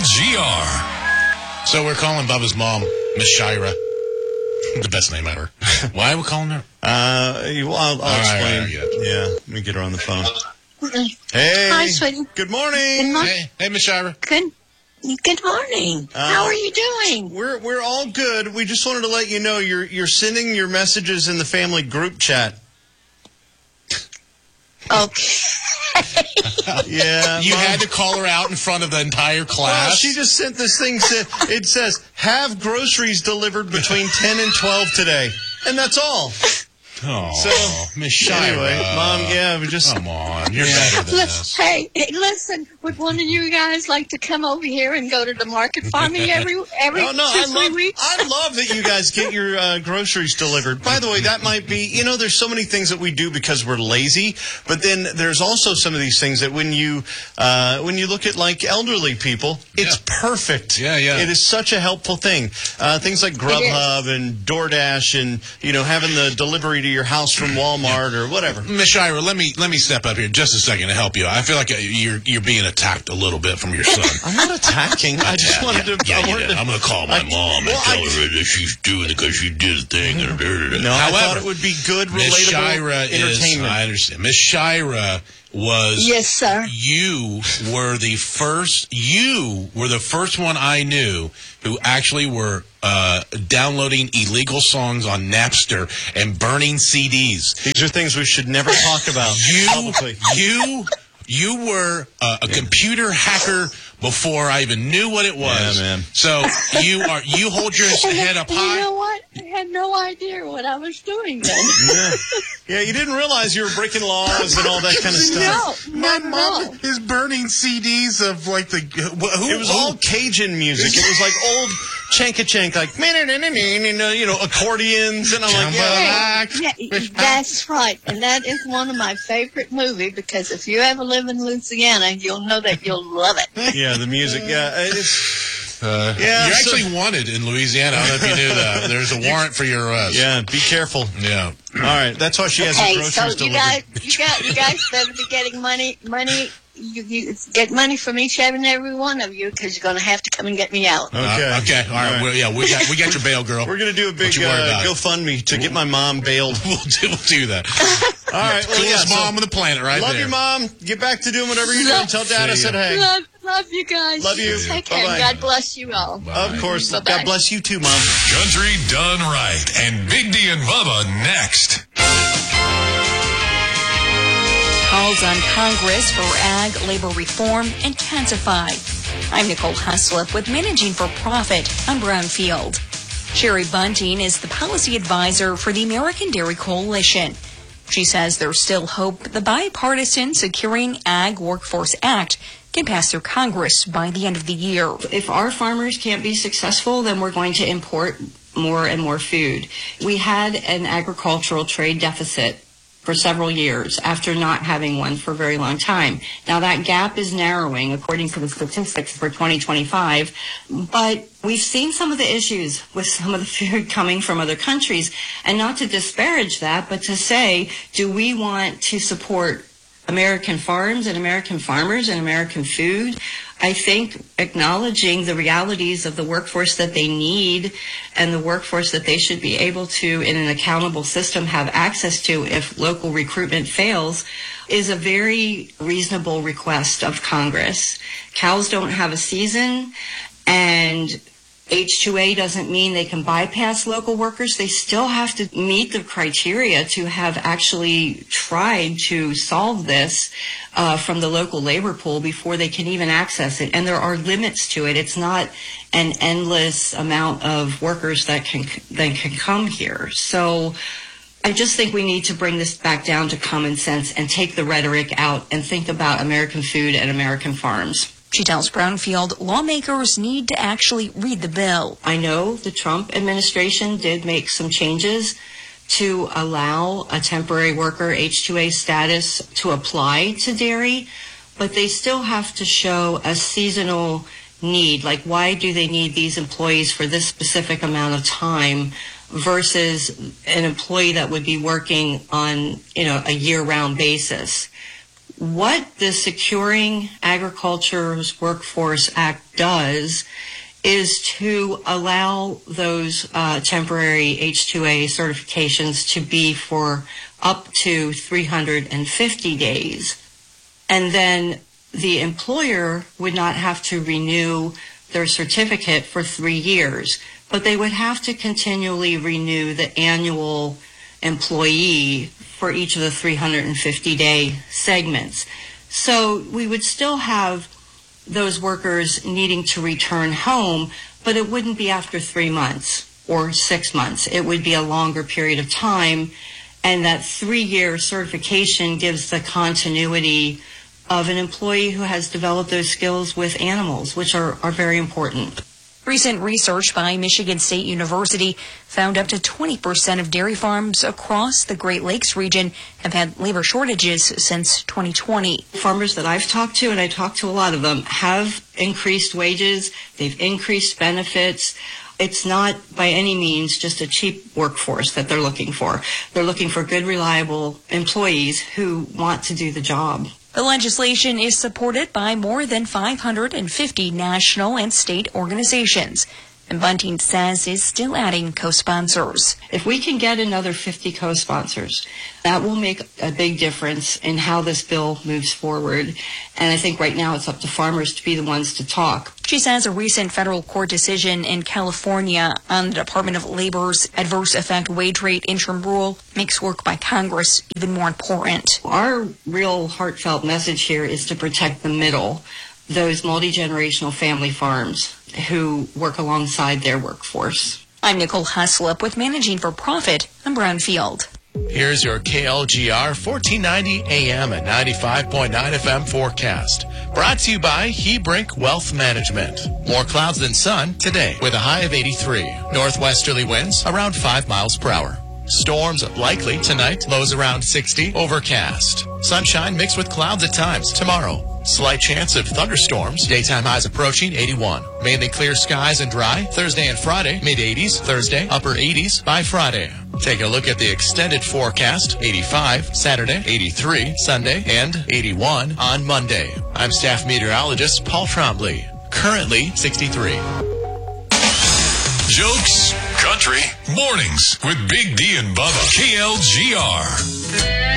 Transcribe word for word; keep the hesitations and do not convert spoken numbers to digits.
G R. So we're calling Bubba's mom, Miss Shira. The best name ever. Why are we calling her? Uh, well, I'll, I'll explain. Right, right, yeah, let me get her on the phone. Hey. Hi, sweetie. Good morning. Good morning. Hey, hey, Miss Shira. Good. Good morning. Uh, How are you doing? We're we're all good. We just wanted to let you know you're you're sending your messages in the family group chat. Okay. Yeah. You Mom. had to call her out in front of the entire class. Well, she just sent this thing. It says, have groceries delivered between ten and twelve today. And that's all. Oh, so, Miss Shira. Anyway, Mom, yeah, we just... Come on, you're Yeah. better than Look, this. hey, hey, listen. Would one of you guys like to come over here and go to the market farming every every Oh, no, two, I three love, weeks? I love that you guys get your uh, groceries delivered. By the way, that might be, you know, there's so many things that we do because we're lazy, but then there's also some of these things that when you uh, when you look at, like, elderly people, it's Yeah. perfect. Yeah, yeah. It is such a helpful thing. Uh, things like Grubhub and DoorDash and, you know, having the delivery to your house from Walmart or whatever. Miss Shira, let me let me step up here just a second to help you. I feel like you're you're being attacked a little bit from your son. I'm not attacking. I just Yeah, wanted yeah, to... yeah, I you wanted did. to I'm going to call my I- mom well, and tell I- her that she's doing it because she did a thing. No, However, I thought it would be good, Miss relatable Shira is, entertainment. I understand. Miss Shira was... Yes, sir. You were the first, you were the first one I knew who actually were uh, downloading illegal songs on Napster and burning C Ds. These are things we should never talk about You, publicly. you, you were uh, a computer hacker before I even knew what it was. Yeah, man. So you are, you hold your And head up you high. know what? I had no idea what I was doing then. Yeah. Yeah, you didn't realize you were breaking laws and all that kind of stuff. No, My not at mom all. is burning C Ds of like the who, It was all Cajun music. It was like old chanka-chank, like, you know, accordions. And I'm like, yeah. Hey, yeah, that's right. And that is one of my favorite movies because if you ever live in Louisiana, you'll know that you'll love it. Yeah, the music. Yeah, it's... Uh, Yeah, you're so- actually wanted in Louisiana. I don't know if you knew that. There's a warrant for your arrest. Yeah, be careful. Yeah. All right, that's why she has her Hey, groceries so you delivered. guys, you got, you guys better be getting money, money. You, you get money from each and every one of you because you're going to have to come and get me out. Okay. Uh, okay. All right. Well, yeah, we got we got your bail, girl. We're going to do a Don't big you worry uh, about it. GoFundMe to get my mom bailed. We'll do, we'll do that. All right, well, Coolest yeah, so mom on the planet, right love there. you, Mom. Get back to doing whatever you're doing. Tell Dad I See ya. said hey. Love, love you guys. Love you. Take care. Bye-bye. God bless you all. Of course. Bye-bye. God bless you too, Mom. Country done right. And Big D and Bubba next. Calls on Congress for ag labor reform intensify. I'm Nicole Huslip with Managing for Profit on Brownfield. Sherry Bunting is the policy advisor for the American Dairy Coalition. She says there's still hope the bipartisan Securing Ag Workforce Act can pass through Congress by the end of the year. If our farmers can't be successful, then we're going to import more and more food. We had an agricultural trade deficit for several years after not having one for a very long time. Now that gap is narrowing according to the statistics for twenty twenty-five, but we've seen some of the issues with some of the food coming from other countries, and not to disparage that, but to say, do we want to support American farms and American farmers and American food? I think acknowledging the realities of the workforce that they need and the workforce that they should be able to, in an accountable system, have access to if local recruitment fails is a very reasonable request of Congress. Cows don't have a season, and H two A doesn't mean they can bypass local workers. They still have to meet the criteria to have actually tried to solve this uh, from the local labor pool before they can even access it. And there are limits to it. It's not an endless amount of workers that can that can come here. So I just think we need to bring this back down to common sense and take the rhetoric out and think about American food and American farms. She tells Brownfield lawmakers need to actually read the bill. I know the Trump administration did make some changes to allow a temporary worker H two A status to apply to dairy, but they still have to show a seasonal need. Like, why do they need these employees for this specific amount of time versus an employee that would be working on, you know, a year-round basis? What the Securing Agriculture's Workforce Act does is to allow those uh, temporary H two A certifications to be for up to three hundred fifty days. And then the employer would not have to renew their certificate for three years, but they would have to continually renew the annual employee for each of the three hundred fifty day segments. So we would still have those workers needing to return home, but it wouldn't be after three months or six months. It would be a longer period of time, and that three-year certification gives the continuity of an employee who has developed those skills with animals, which are, are very important. Recent research by Michigan State University found up to twenty percent of dairy farms across the Great Lakes region have had labor shortages since twenty twenty. Farmers that I've talked to, and I talked to a lot of them, have increased wages, they've increased benefits. It's not by any means just a cheap workforce that they're looking for. They're looking for good, reliable employees who want to do the job. The legislation is supported by more than five hundred fifty national and state organizations, and Bunting says is still adding co-sponsors. If we can get another fifty co-sponsors, that will make a big difference in how this bill moves forward. And I think right now it's up to farmers to be the ones to talk. She says a recent federal court decision in California on the Department of Labor's adverse effect wage rate interim rule makes work by Congress even more important. Our real heartfelt message here is to protect the middle, those multi-generational family farms who work alongside their workforce. I'm Nicole Huslip with Managing for Profit on Brownfield. Here's your K L G R fourteen ninety A M and ninety-five point nine F M forecast. Brought to you by Hebrink Wealth Management. More clouds than sun today with a high of eighty-three. Northwesterly winds around five miles per hour. Storms likely tonight, lows around sixty. Overcast. Sunshine mixed with clouds at times tomorrow. Slight chance of thunderstorms. Daytime highs approaching eighty-one. Mainly clear skies and dry. Thursday and Friday, mid eighties. Thursday, upper eighties by Friday. Take a look at the extended forecast. eighty-five Saturday, eighty-three Sunday, and eighty-one on Monday. I'm staff meteorologist Paul Trombley. Currently sixty-three. Jokes, country, mornings with Big D and Bubba. K L G R.